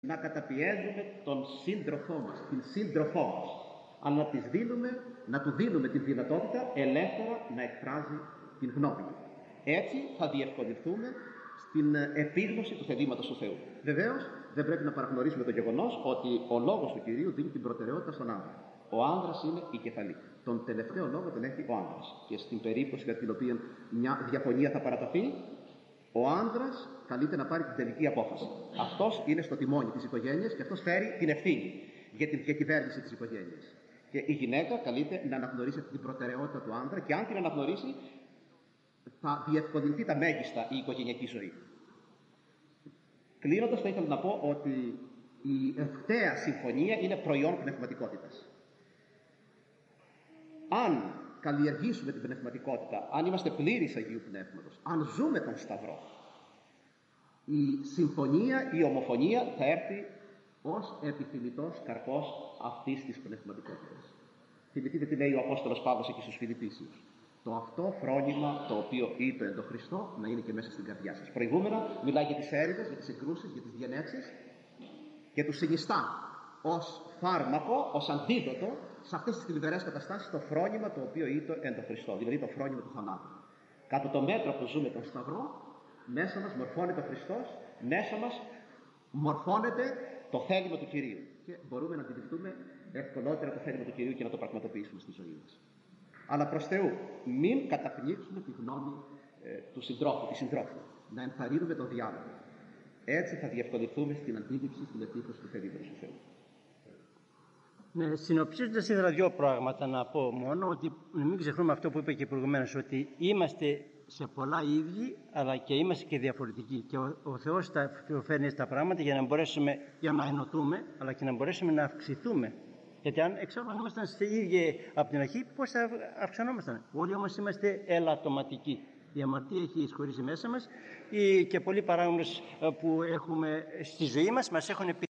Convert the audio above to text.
να καταπιέζουμε τον σύντροφό μας, την σύντροφό μας, αλλά να του δίνουμε τη δυνατότητα ελεύθερα να εκφράζει την γνώμη του. Έτσι θα διευκολυνθούμε στην επίγνωση του θελήματος του Θεού. Βεβαίως, δεν πρέπει να παραγνωρίσουμε το γεγονός ότι ο λόγος του Κυρίου δίνει την προτεραιότητα στον άνδρα. Ο άνδρας είναι η κεφαλή. Τον τελευταίο λόγο τον έχει ο άνδρας. Και στην περίπτωση για την οποία μια διαφωνία θα παραταθεί, ο άνδρας καλείται να πάρει την τελική απόφαση. Αυτός είναι στο τιμόνι της οικογένειας και αυτός φέρει την ευθύνη για την διακυβέρνηση της οικογένειας. Και η γυναίκα καλείται να αναγνωρίσει την προτεραιότητα του άνδρα, και αν την αναγνωρίσει, θα διευκολυνθεί τα μέγιστα η οικογενειακή ζωή. Κλείνοντας, θα ήθελα να πω ότι η ευκταία συμφωνία είναι προϊόν πνευματικότητας. Αν καλλιεργήσουμε την πνευματικότητα, αν είμαστε πλήρεις Αγίου Πνεύματος, αν ζούμε τον Σταυρό, η συμφωνία, η ομοφωνία θα έρθει ως επιθυμητός καρπός αυτής της πνευματικότητας. Θυμηθείτε τι λέει ο Απόστολος Παύλος εκεί στους Φιλιππίσιους. Το αυτό φρόνημα το οποίο είπε εν το Χριστό να είναι και μέσα στην καρδιά σας. Προηγούμενα μιλάει για τις έρηδες, για τις συγκρούσεις, για τις διενέξεις και του συνιστά ως φάρμακο, ως αντίδοτο σε αυτές τις θλιβερές καταστάσεις το φρόνημα το οποίο είπε εν το Χριστό, δηλαδή το φρόνημα του θανάτου. Κάτω το μέτρο που ζούμε τον Σταυρό, μέσα μας μορφώνεται ο Χριστός, μέσα μας μορφώνεται το θέλημα του Κυρίου και μπορούμε να αντιληφθούμε ευκολότερα το θέλημα του Κυρίου και να το πραγματοποιήσουμε στη ζωή μας. Αλλά προς Θεού, μην καταπνίξουμε τη γνώμη του συντρόφου, της συντρόφου. Να ενθαρρύνουμε τον διάλογο. Έτσι θα διευκολυνθούμε στην αντίληψη, στην επίκριση του θέληματος του Θεού. Ναι, συνοψίζοντας, ήθελα δύο πράγματα να πω μόνο, ότι μην ξεχνούμε αυτό που είπε και προηγουμένως, ότι είμαστε σε πολλά ίδιοι, αλλά και είμαστε και διαφορετικοί. Και ο Θεός τα φέρνει τα πράγματα για να ενωθούμε, αλλά και να μπορέσουμε να αυξηθούμε. Γιατί αν εξάλλου ήμασταν σε ίδιοι από την αρχή, πώς θα αυξανόμασταν? Όλοι όμως είμαστε ελαττωματικοί. Η αμαρτία έχει εισχωρήσει μέσα μας και πολλοί παράγοντες που έχουμε στη ζωή μας έχουν